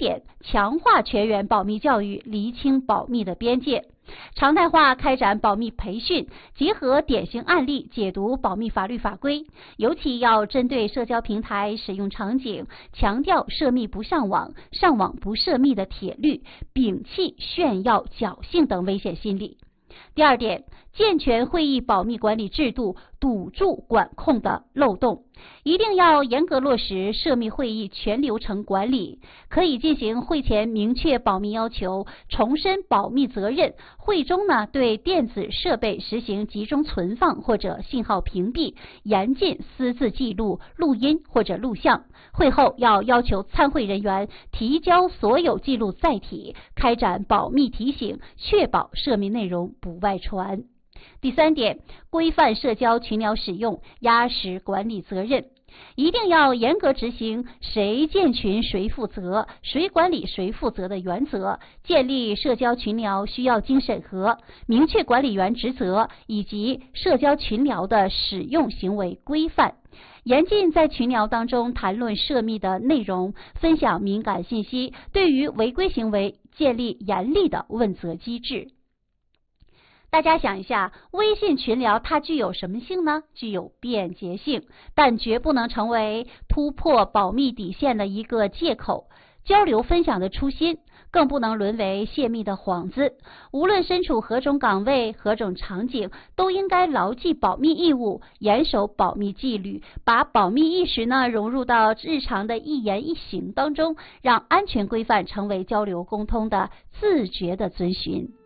点，强化全员保密教育，厘清保密的边界。常态化开展保密培训，结合典型案例解读保密法律法规，尤其要针对社交平台使用场景，强调涉密不上网、上网不涉密的铁律，摒弃炫耀、侥幸等危险心理。第二点，健全会议保密管理制度，堵住管控的漏洞。一定要严格落实涉密会议全流程管理，可以进行会前明确保密要求，重申保密责任。会中呢，对电子设备实行集中存放或者信号屏蔽，严禁私自记录、录音或者录像。会后要要求参会人员提交所有记录载体，开展保密提醒，确保涉密内容不外传。第三点，规范社交群聊使用，压实管理责任。一定要严格执行谁建群谁负责、谁管理谁负责的原则，建立社交群聊需要经审核，明确管理员职责以及社交群聊的使用行为规范，严禁在群聊当中谈论涉密的内容，分享敏感信息，对于违规行为建立严厉的问责机制。大家想一下，微信群聊它具有什么性呢？具有便捷性，但绝不能成为突破保密底线的一个借口。交流分享的初心，更不能沦为泄密的幌子。无论身处何种岗位、何种场景，都应该牢记保密义务，严守保密纪律，把保密意识呢融入到日常的一言一行当中，让安全规范成为交流沟通的自觉的遵循。